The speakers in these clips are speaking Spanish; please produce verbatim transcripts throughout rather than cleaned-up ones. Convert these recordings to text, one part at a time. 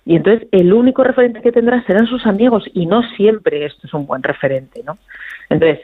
Y entonces el único referente que tendrá serán sus amigos, y no siempre esto es un buen referente, ¿no? Entonces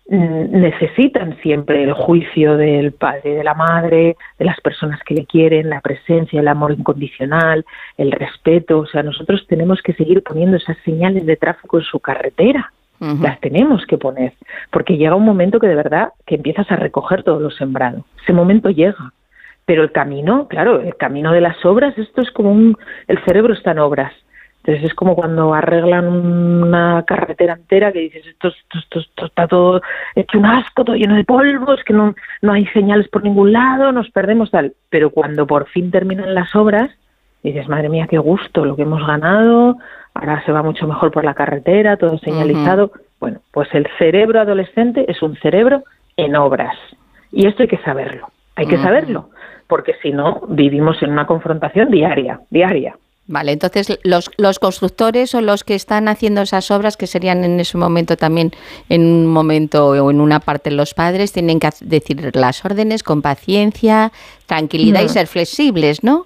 necesitan siempre el juicio del padre, de la madre, de las personas que le quieren, la presencia, el amor incondicional, el respeto. O sea, nosotros tenemos que seguir poniendo esas señales de tráfico en su carretera. Uh-huh. Las tenemos que poner, porque llega un momento que de verdad que empiezas a recoger todo lo sembrado. Ese momento llega. Pero el camino, claro, el camino de las obras, esto es como un... El cerebro está en obras. Entonces es como cuando arreglan una carretera entera que dices, esto, esto, esto, esto está todo hecho un asco, todo lleno de polvo, es que no, no hay señales por ningún lado, nos perdemos tal. Pero cuando por fin terminan las obras, dices, madre mía, qué gusto, lo que hemos ganado, ahora se va mucho mejor por la carretera, todo señalizado. Uh-huh. Bueno, pues el cerebro adolescente es un cerebro en obras. Y esto hay que saberlo, hay que uh-huh. saberlo, porque si no, vivimos en una confrontación diaria, diaria. Vale, entonces los, los constructores o los que están haciendo esas obras, que serían en ese momento también, en un momento o en una parte los padres, tienen que decir las órdenes con paciencia, tranquilidad no. y ser flexibles, ¿no?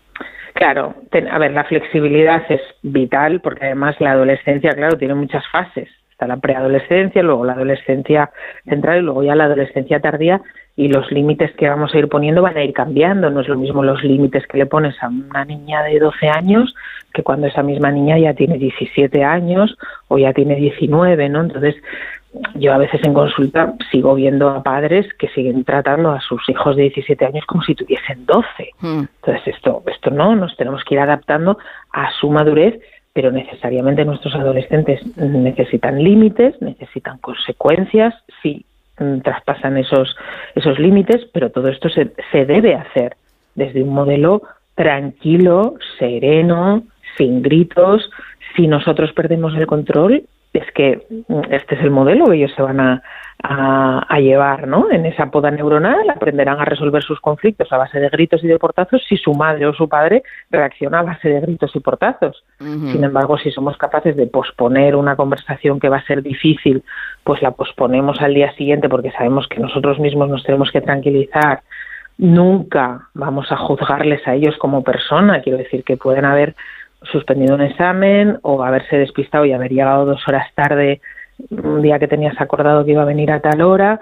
Claro, ten, a ver, la flexibilidad es vital porque además la adolescencia, claro, tiene muchas fases. Está la preadolescencia, luego la adolescencia central y luego ya la adolescencia tardía, y los límites que vamos a ir poniendo van a ir cambiando. No es lo mismo los límites que le pones a una niña de doce años que cuando esa misma niña ya tiene diecisiete años o ya tiene diecinueve, ¿no? Entonces, yo a veces en consulta sigo viendo a padres que siguen tratando a sus hijos de diecisiete años como si tuviesen doce. Mm. Entonces, esto, esto no, nos tenemos que ir adaptando a su madurez, pero necesariamente nuestros adolescentes necesitan límites, necesitan consecuencias, sí, traspasan esos esos límites, pero todo esto se, se debe hacer desde un modelo tranquilo, sereno, sin gritos. Si nosotros perdemos el control, es que este es el modelo que ellos se van a, a, a llevar, ¿no? En esa poda neuronal aprenderán a resolver sus conflictos a base de gritos y de portazos si su madre o su padre reacciona a base de gritos y portazos. Uh-huh. Sin embargo, si somos capaces de posponer una conversación que va a ser difícil, pues la posponemos al día siguiente porque sabemos que nosotros mismos nos tenemos que tranquilizar. Nunca vamos a juzgarles a ellos como persona. Quiero decir que pueden haber suspendido un examen o haberse despistado y haber llegado dos horas tarde un día que tenías acordado que iba a venir a tal hora,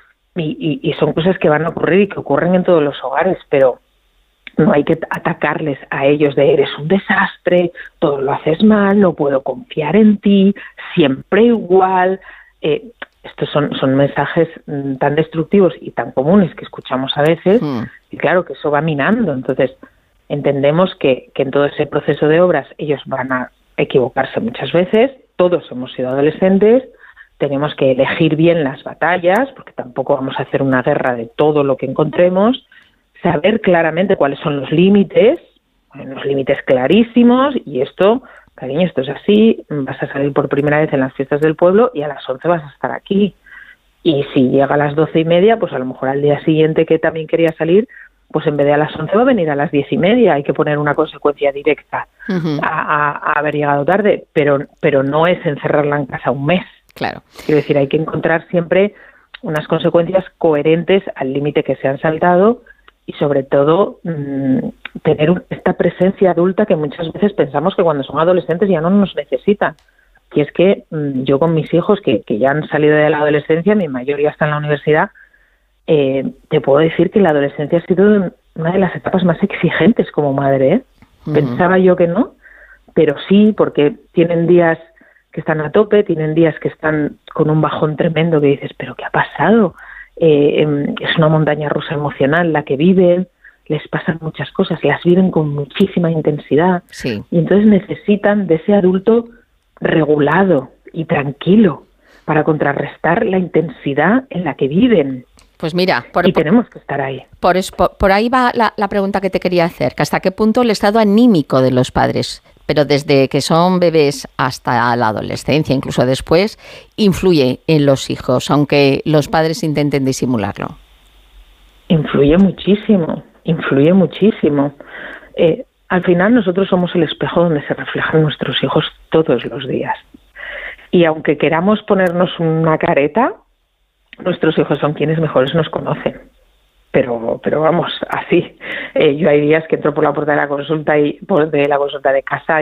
y, y, y son cosas que van a ocurrir y que ocurren en todos los hogares, pero no hay que atacarles a ellos de eres un desastre, todo lo haces mal, no puedo confiar en ti, siempre igual. Eh, estos son, son mensajes tan destructivos y tan comunes que escuchamos a veces, mm. y claro que eso va minando. Entonces entendemos que, que en todo ese proceso de obras ellos van a equivocarse muchas veces, todos hemos sido adolescentes, tenemos que elegir bien las batallas, porque tampoco vamos a hacer una guerra de todo lo que encontremos, saber claramente cuáles son los límites, los límites clarísimos, y esto, cariño, esto es así, vas a salir por primera vez en las fiestas del pueblo y a las once vas a estar aquí. Y si llega a las doce y media, pues a lo mejor al día siguiente que también quería salir, pues en vez de a las once va a venir a las diez y media. Hay que poner una consecuencia directa uh-huh. a, a, a haber llegado tarde, pero, pero no es encerrarla en casa un mes. Claro. Quiero decir, hay que encontrar siempre unas consecuencias coherentes al límite que se han saltado y sobre todo mmm, tener un, esta presencia adulta que muchas veces pensamos que cuando son adolescentes ya no nos necesitan. Y es que mmm, yo con mis hijos que, que ya han salido de la adolescencia, mi mayor ya está en la universidad, eh, te puedo decir que la adolescencia ha sido una de las etapas más exigentes como madre, ¿eh? Uh-huh. Pensaba yo que no, pero sí, porque tienen días que están a tope, tienen días que están con un bajón tremendo que dices, ¿pero qué ha pasado? Eh, eh, es una montaña rusa emocional la que viven, les pasan muchas cosas, las viven con muchísima intensidad, sí. Y entonces necesitan de ese adulto regulado y tranquilo para contrarrestar la intensidad en la que viven. Pues mira, por, y tenemos que estar ahí. Por, por, por ahí va la, la pregunta que te quería hacer, que hasta qué punto el estado anímico de los padres, pero desde que son bebés hasta la adolescencia, incluso después, influye en los hijos, aunque los padres intenten disimularlo. Influye muchísimo, influye muchísimo. Eh, al final nosotros somos el espejo donde se reflejan nuestros hijos todos los días. Y aunque queramos ponernos una careta, nuestros hijos son quienes mejores nos conocen. Pero, pero vamos, así. Eh, yo hay días que entro por la puerta de la consulta y por de la consulta de casa